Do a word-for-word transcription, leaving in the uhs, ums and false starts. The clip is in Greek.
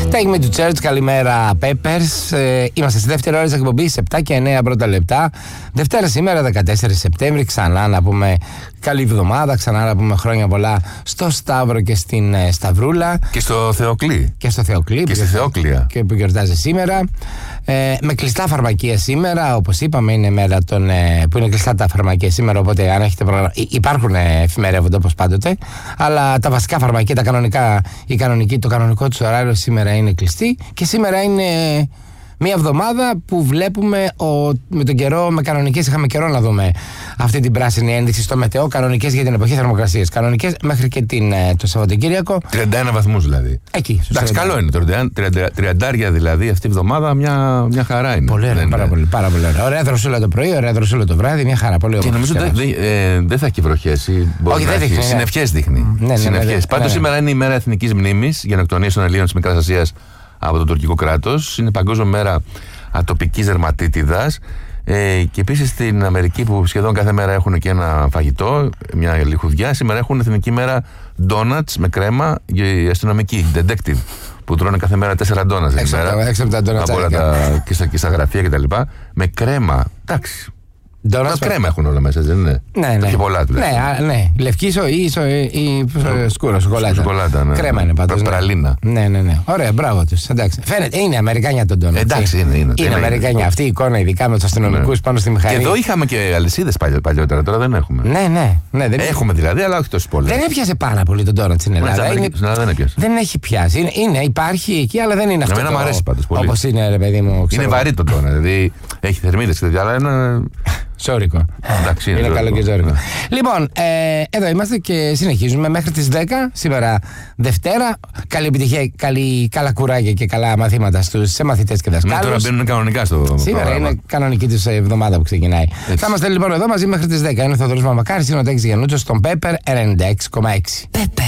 Take me to church, καλημέρα Peppers. Ε, είμαστε στη δεύτερη ώρα της εκπομπής, επτά και εννέα πρώτα λεπτά. Δευτέρα σήμερα, δεκατέσσερις Σεπτέμβρη. Ξανά να πούμε καλή εβδομάδα, ξανά να πούμε χρόνια πολλά στο Σταύρο και στην ε, Σταυρούλα. Και στο Θεοκλή. Και στο Θεοκλή. Και στη Θεόκλεια. Και που γιορτάζει σήμερα. Ε, με κλειστά φαρμακεία σήμερα, όπως είπαμε, είναι μέρα των, ε, που είναι κλειστά τα φαρμακεία σήμερα. Οπότε, αν έχετε πρόγραμμα. Υπάρχουν, ε, εφημερεύονται όπως πάντοτε. Αλλά τα βασικά φαρμακεία, τα κανονικά, η κανονική, το κανονικό του ωράριο σήμερα είναι κλειστή. Και σήμερα είναι μια εβδομάδα που βλέπουμε ο, με τον καιρό, με κανονικές, είχαμε καιρό να δούμε αυτή την πράσινη ένδειξη στο μετεό. Κανονικές για την εποχή θερμοκρασίας. Κανονικές μέχρι και την, το Σαββατοκύριακο. τριάντα ένα βαθμούς δηλαδή. Εκεί. Εντάξει, καλό είναι. τριάντα δηλαδή αυτή η εβδομάδα μια, μια χαρά είναι. Πολύ ωραία. Πάρα πολύ, πάρα πολύ ωραία. Ωραία δροσούλα το πρωί, ωραία δροσούλα το βράδυ. Μια χαρά. Πολύ ωραία. Και νομίζω δεν δε, ε, δε θα έχει βροχές. Όχι, δεν δείχνει. Συννεφιές δείχνει. Ναι, ναι, ναι, ναι, ναι, Πάντως ναι. σήμερα είναι η μέρα εθνικής μνήμης γενοκτονίας των Ελλήνων της Μικράς Ασίας από το τουρκικό κράτος. Είναι παγκόσμια μέρα ατοπικής δερματίτιδας. Ε, και επίσης στην Αμερική, που σχεδόν κάθε μέρα έχουν και ένα φαγητό, μια λιχουδιά, σήμερα έχουν εθνική μέρα donuts με κρέμα για οι αστυνομικοί, detective, που τρώνε κάθε μέρα τέσσερα ντόνατς την μέρα. Έξω από τα ντόνατς. Από όλα τα, και, στα, και στα γραφεία κτλ. Με κρέμα. Εντάξει. Donuts κρέμα έχουν όλα μέσα, δεν είναι? Ναι, ναι. Και πολλά τουλάχιστον. Ναι, ναι. Λευκή ή, ισο, ή σκούρο, σοκολάτα. Σοκολάτα, ναι. Κρέμα είναι πάντως. Πραλίνα. Ναι, ναι, ναι. Ωραία, μπράβο τους. Εντάξει. Φαίνεται, είναι Αμερικάνια τον ντόνατ. Εντάξει, είναι. Είναι, είναι Αμερικάνια. Αυτή η εικόνα, ειδικά με τους αστυνομικούς ναι. πάνω στη μηχανή. Και εδώ είχαμε και αλυσίδες παλιότερα, τώρα δεν έχουμε. Ναι, ναι. ναι δεν έχουμε δηλαδή, αλλά όχι τόσο πολλές. Δεν έπιασε πάρα πολύ τον ντόνατ στην Ελλάδα. Στην Ελλάδα δεν έπιασε. Δεν έχει πιάσει. Είναι, είναι, υπάρχει εκεί, αλλά δεν είναι αυτό. Εμένα μου αρέσει πάντως πολύ. Όπως είναι, ρε παιδί μου. Είναι βαρύ το ντόνατ. Δηλαδή έχει θερμίδες και τέτοια, αλλά είναι. Ζώρικο. Εντάξει, είναι, είναι καλό και ζώρικο. Ναι. Λοιπόν, ε, εδώ είμαστε και συνεχίζουμε μέχρι τις δέκα. Σήμερα Δευτέρα. Καλή επιτυχία, καλή, καλά κουράγια και καλά μαθήματα στους μαθητές και δασκάλους. Ναι, τώρα μπαίνουν κανονικά στο Σήμερα πρόγραμμα. Είναι κανονική τους εβδομάδα που ξεκινάει. Έτσι. Θα είμαστε λοιπόν εδώ μαζί μέχρι τις δέκα. Είναι ο Θοδωρής Μαμακάρης, είναι ο Τέξης Γιαννούτσος στον Pepper ενενήντα έξι κόμμα έξι. Pepper.